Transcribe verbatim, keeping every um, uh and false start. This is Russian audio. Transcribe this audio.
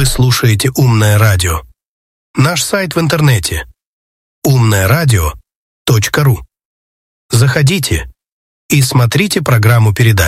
Вы слушаете «Умное радио». Наш сайт в интернете умное радио точка ру. Заходите и смотрите программу передач.